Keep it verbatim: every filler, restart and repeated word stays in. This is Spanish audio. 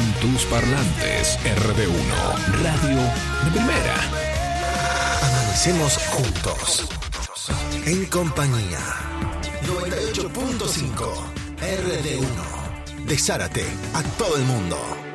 en tus parlantes. R D uno, radio de primera. Amanecemos juntos, en compañía. noventa y ocho punto cinco R D uno. De Zárate a todo el mundo.